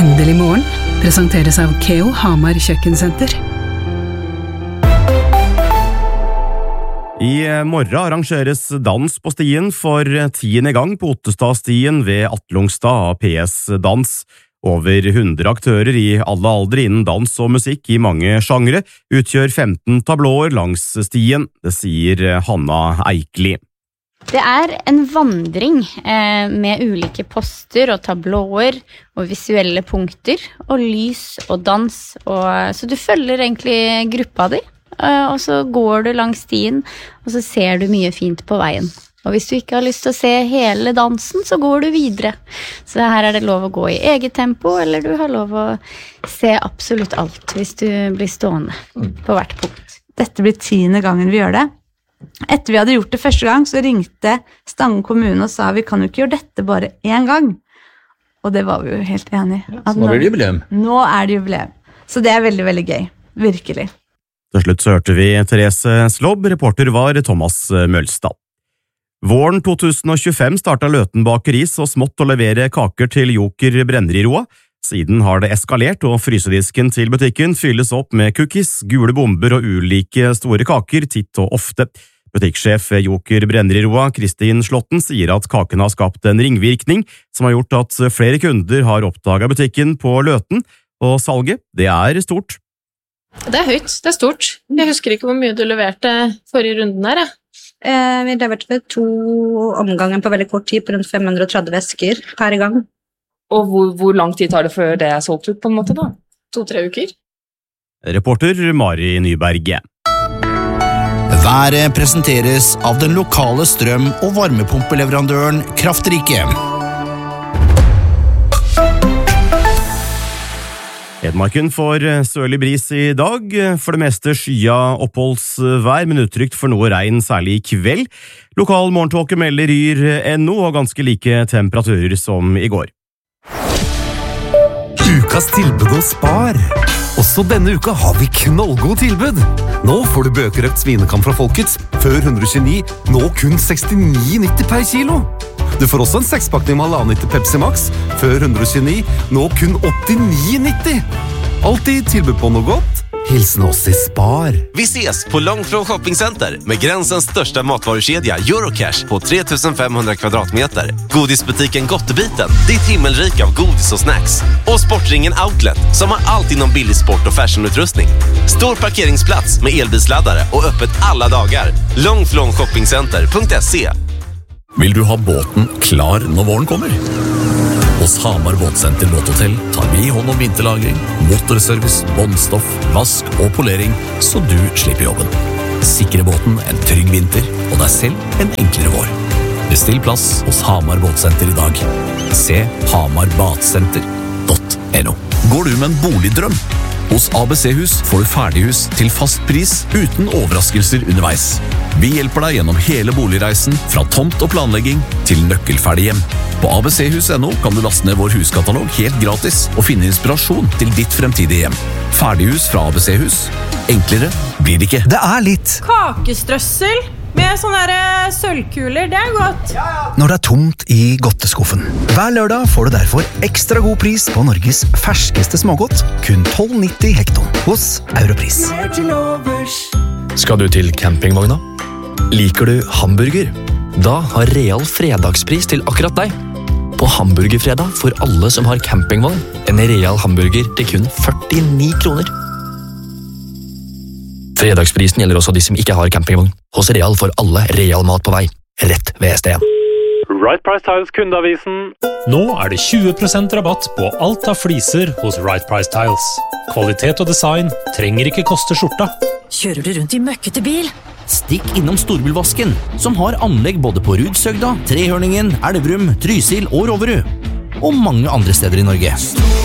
Endelig morgen presenteres av Keo Hamar Kjøkkensenter. I morgen arrangeres dans på stien for 10. gang på Ottestadstien ved Atlungstad av PS Dans. Over 100 aktører i alle aldre innen dans og musikk i mange sjangre utgjør 15 tablåer langs stien, det sier Hanna Eikli. Det en vandring med ulike poster og tablåer og visuelle punkter og lys og dans. Så du følger egentlig gruppa di, og så går du langs stien, og så ser du mye fint på veien. Og hvis du ikke har lyst til å se hele dansen, så går du videre. Så her det lov å gå i eget tempo, eller du har lov å se absolutt alt hvis du blir stående på hvert punkt. Dette blir 10. gangen vi gjør det. Etter vi hadde gjort det første gang, så ringte Stange kommune og sa vi kan jo ikke gjøre dette bare en gang. Og det var vi jo helt enige i. Så nå blir det jubileum. Nå det jubileum. Så det veldig, veldig gøy. Virkelig. Til slutt så hørte vi Therese Slobb, reporter var Thomas Mølstad. Våren 2025 startet Løten bakeri så smått å levere kaker til Joker Brenneriroa. Siden har det eskalert, og frysedisken til butikken fylles opp med cookies, gule bomber og ulike store kaker titt og ofte. Butikksjef Joker Brenneriroa, Kristin Slåtten, sier at kakene har skapt en ringvirkning som har gjort at flere kunder har oppdaget butikken på Løten, og salget, det stort. Det høyt, det stort. Jeg husker ikke hvor mye du leverte forrige runden her, Vi leverte ved 2 omganger på veldig kort tid, på rundt 530 vesker per gang. Og hvor lang tid tar det før det solgt ut på en måte da? 2-3 uker? Reporter Mari Nyberg. Været presenteres av den lokale strøm- og varmepumpeleverandøren Kraftrike. Hedmarken får sørlig bris i dag, for det meste skya oppholdsvær, men uttrykt for noe regn særlig i kveld. Lokal morgentåke melder Yr NO og ganske like temperaturer som i går. Ukas tilbud hos Spar. Også denne uka har vi knallgod tilbud. Nå får du bøkerøkt svinekam fra Folkets, før 129, nå kun 69,90 per kilo. Du får også en 6-pakning med 1,5 Pepsi Max, før 129, nå kun 89,90. Alltid tilbud på noe godt. Hilsen oss i Spar. Vi ses på Långflon Shoppingcenter med gränsens största matvarukedja Eurocash på 3500 kvadratmeter. Godisbutiken Gottebiten, ditt himmelrik av godis och snacks. Och Sportringen Outlet som har allt inom billig sport och fashionutrustning. Stor parkeringsplats med elbilsladdare och öppet alla dagar. Långflonshoppingcenter.se. Vil du ha båten klar når våren kommer? Hos Hamar Båtsenter Båthotell tar vi hånd om vinterlagring, motorservice, båndstoff, vask og polering, så du slipper jobben. Sikre båten en trygg vinter, og deg selv en enklere vår. Bestill plass hos Hamar Båtsenter i dag. Se hamarbatsenter.no. Går du med en boligdrøm? Hos ABC-hus får du ferdighus til fast pris uten overraskelser underveis. Vi hjelper deg gjennom hele boligreisen, fra tomt og planlegging til nøkkelferdig hjem. På abchus.no kan du laste ned vår huskatalog helt gratis og finne inspirasjon til ditt fremtidige hjem. Ferdighus fra ABC-hus. Enklere blir det ikke. Det litt Kakestrøssel med sånne sølvkuler, det godt. når det tomt i godteskuffen. Hver lørdag får du derfor ekstra god pris på Norges ferskeste smågodt, kun 12,90 hekton hos Europris. Skal du til campingvogna? Liker du hamburger? Da har Real fredagspris til akkurat deg. På hamburgerfredag for alle som har campingvogn. En Real hamburger til kun 49 kroner. Fredagsprisen gjelder også de som ikke har campingvogn. Hos Real får alle Real mat på vei. Rett ved STN. Right Price Tiles kundeavisen. Nå det 20% rabatt på alt av fliser hos Right Price Tiles. Kvalitet og design trenger ikke koste skjorta. Kjører du rundt i møkkete bil? Stikk innom Storbilvasken, som har anlegg både på Rudsøgda, Trehørningen, Elverum, Trysil og Roverud. Og mange andre steder i Norge.